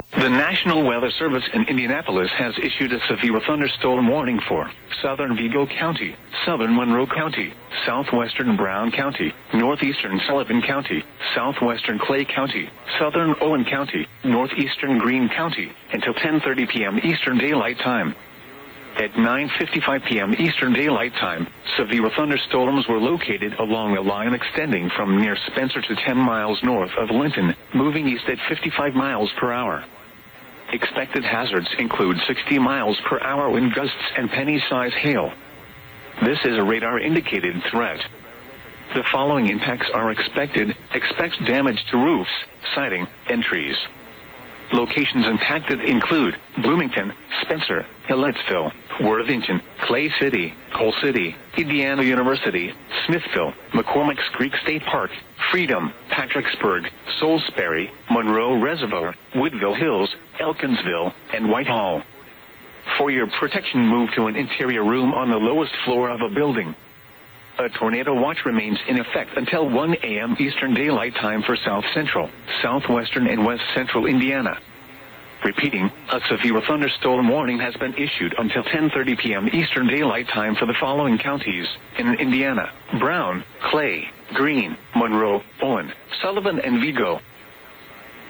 The National Weather Service in Indianapolis has issued a severe thunderstorm warning for southern Vigo County, southern Monroe County, southwestern Brown County, northeastern Sullivan County, southwestern Clay County, southern Owen County, northeastern Greene County, until 10:30 p.m. Eastern Daylight Time. At 9:55 p.m. Eastern Daylight Time, severe thunderstorms were located along a line extending from near Spencer to 10 miles north of Linton, moving east at 55 miles per hour. Expected hazards include 60 miles per hour wind gusts and penny-size hail. This is a radar-indicated threat. The following impacts are expected. Expect damage to roofs, siding, and trees. Locations impacted include Bloomington, Spencer, Hilletsville, Worthington, Clay City, Coal City, Indiana University, Smithville, McCormick's Creek State Park, Freedom, Patricksburg, Salisbury, Monroe Reservoir, Woodville Hills, Elkinsville, and Whitehall. For your protection, move to an interior room on the lowest floor of a building. A tornado watch remains in effect until 1 a.m. Eastern Daylight Time for South Central, Southwestern, and West Central Indiana. Repeating, a severe thunderstorm warning has been issued until 10:30 p.m. Eastern Daylight Time for the following counties in Indiana: Brown, Clay, Greene, Monroe, Owen, Sullivan, and Vigo.